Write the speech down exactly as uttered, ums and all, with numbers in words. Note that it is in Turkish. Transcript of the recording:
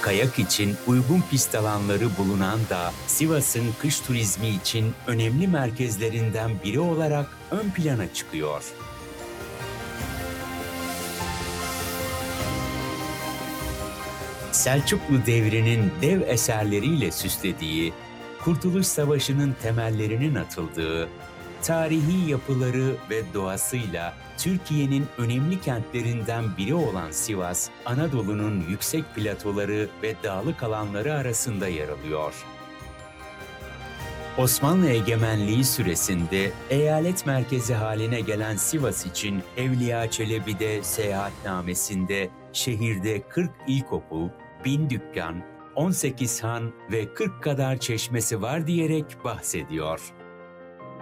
Kayak için uygun pist alanları bulunan dağ, Sivas'ın kış turizmi için önemli merkezlerinden biri olarak ön plana çıkıyor. Selçuklu devrinin dev eserleriyle süslediği, Kurtuluş Savaşı'nın temellerinin atıldığı, tarihi yapıları ve doğasıyla Türkiye'nin önemli kentlerinden biri olan Sivas, Anadolu'nun yüksek platoları ve dağlık alanları arasında yer alıyor. Osmanlı egemenliği süresinde eyalet merkezi haline gelen Sivas için Evliya Çelebi de seyahatnamesinde şehirde kırk ilkokul, bin dükkan, on sekiz han ve kırk kadar çeşmesi var diyerek bahsediyor.